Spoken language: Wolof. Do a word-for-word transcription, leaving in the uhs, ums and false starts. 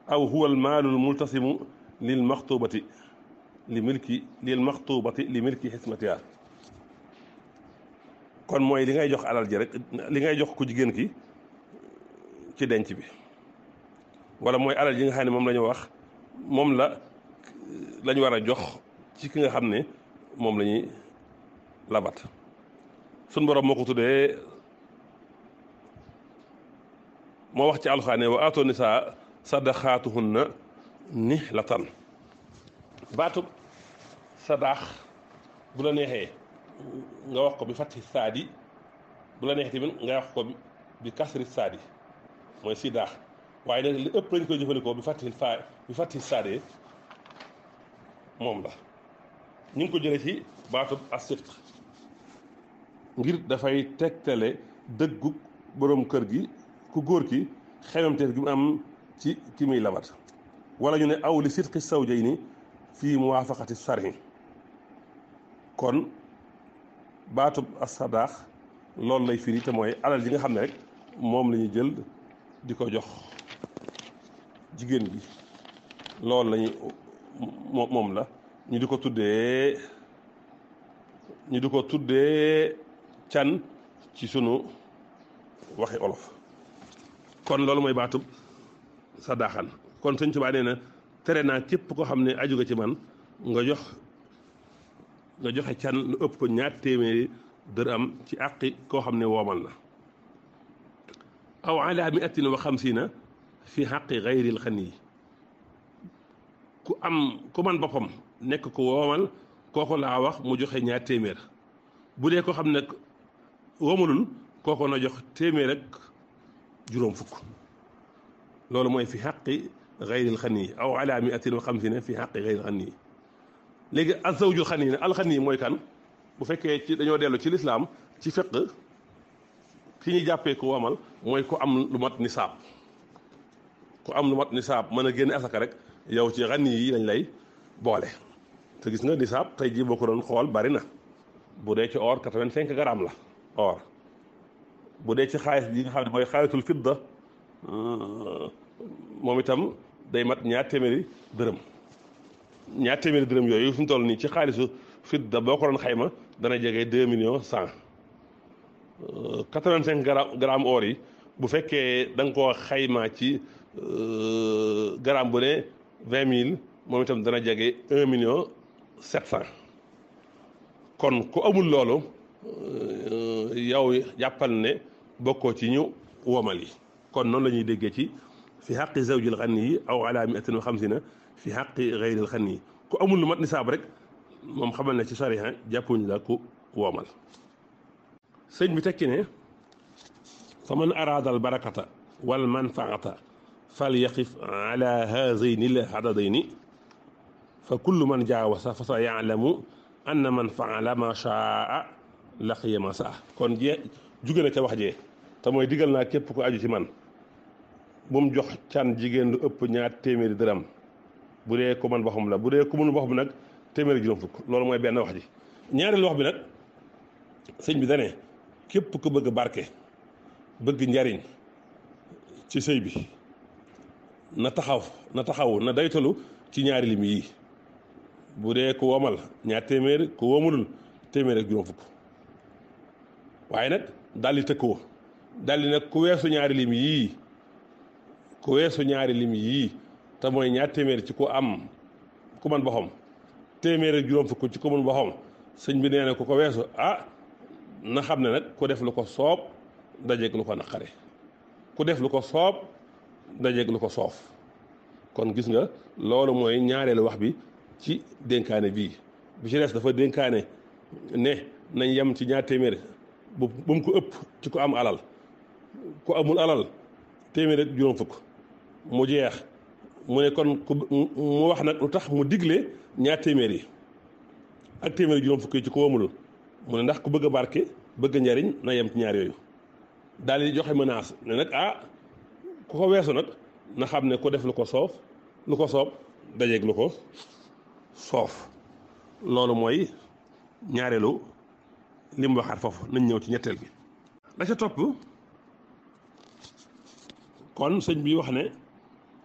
aw huwa al maalu al multasimu lil maxtubati li milki lil maxtubati li milki xismatiha kon mooy li ngay jox alal ji rek li ngay jox ku jigéen ki ci denc bi wala mooy alal ji nga xam ne moom la ñu wax moom la lañ war a jox ci ki nga xam ne moom la ñuy labat suñ borom moo ko tuddee moo wax ci alxaane wa aatoo nisaa sadaqaatuhunna nihlatan baatu sadaax bu la neexee nga wax ko bi fatti saadi bu la neexee tamit nga wax ko bi kasri saadi mooy si daax waaye nag li ëpp lañ koy jëfandikoo bi fatti faa bi fatti saadee moom la ñu ngi ko jëlee ci baatu as-sidq ngir dafay tegtale dëggu boroom kër gi ku góor ki xemamteef gi mu am ci ki muy labat wala ñu ne aw li sidqi zawjayni fii muwaafaqati sarhi kon baatub as-sadaax loolu lay firi te mooy alal ji nga xam ne rek moom la ñuy jël di ko jox jigéen gi loolu lañu moom la ñu di ko tuddee ñu di ko tuddee can ci sunu waxi olof kon loolu mooy baatub sadaaxan kon Sëñ Tuubaa nee na tere naa képp koo xam ne aju nga ci man nga jox nga joxe can lu ëpp ñaar téeméeri dërëm ci àqi koo xam ne woomal na aw ala miatin wa xamsiina fi xaqi gayril xani ku am ku man boppam nekk ku woomal kooku laa wax mu joxe ñaar téeméer bu dee ko xam ne woomalul kooku na jox téeméer ak juróom fukk loolu mooy fi xaqi gayril xani aw ala miatin wa xamsiina fi xaqi gayril xani léegi azawjul xani ne alxani mooy kan bu fekkee ci dañoo dellu ci lislaam ci fiq ki ñu jàppee ku woomal mooy ku am lu mat nisaab ku am lu mat nisaab mën a génne asaka rek yow ci xani yi lañ lay boole te gis nga nisaab tey jii boo ko doon xool bari na bu dee ci or quatre-vingt-cinq grammes la or bu dee ci xaalis bi nga xam ne mooy xaalisul fidda moom itam day mat ñaar téeméeri dërëm ñaar téeméeri dërëm yooyu fi mu toll nii ci xaalisu fidda boo ko doon xayma dana jege deux millions cent quatre-vingt-cinq grammes or yi bu fekkee da nga koo xayma ci gramme bu ne vingt mille moom itam dana jege un million sept cent kon ku amul loolu yow jàppal ne bokkoo ci ñu womal yi kon noonu la ñuy déggee ci fi xaqi zawjil xani yi aw ala miatin wa xamsina fi xaqi gayril xani yi ku amul lu mat nisaab rek moom xamal ne ci sariya jàppuñ la ku womal sëñ bi tekki ne fa man araada al barakata wal manfaata fal yaqif ala haazayni l hadadayni fa kullu man jaawasa fa sa yaalamu anna man faala ma shaa laqiya ma saa kon jee jóge na ca wax jee te mooy digal naa képp ku aju ci man bu mu jox can jigéen lu ëpp ñaar téeméeri dërëm bu dee ku man boppam la bu dee ku mënu boppam nag téeméeri juróom fukk loolu mooy benn wax ji ñaareelu wax bi nag sëñ bi dane képp ku bëgg barke bëgg njariñ ci sëy bi na taxaw na taxaw na daytalu ci ñaari lim yi bu dee ku womal ñaar téeméer ku womalul téeméer ak juróom fukk waaye nag daldi tëkkoo daldi nag ku weesu ñaari lim yii ku weesu ñaari lim yii te mooy ñaar téeméer ci ku am ku man boppam téeméer ak juróom fukk ci ku man boppam sëñ bi nee na ku ko weesu ah na xam ne nag ku def lu ko soob dajeeg lu ko naqare ku def lu ko soob dajeeg lu ko soof kon gis nga loolu mooy ñaareelu wax bi ci dénkaane bii bi ci des dafa dénkaane ne nañ yem ci ñaar téeméer bu bu mu ko ëpp ci ku am alal ku amul alal téeméer ak juróom fukk mu jeex mu ne kon ku mu wax nag lu tax mu digle ñaar téeméer yi ak téeméer juróom fukk yi ci ko amul mu ne ndax ku bëgg a barke bëgg njariñ na yem ci ñaar yooyu daal di joxe menace ne nag ah ku ko weesu nag na xam ne ku def lu ko soof lu ko soob dajeeg lu ko soof loolu mooy ñaareelu li mu waxaat foofu nañ ñëw ci ñetteel gi la ca topp kon sëñ bi wax ne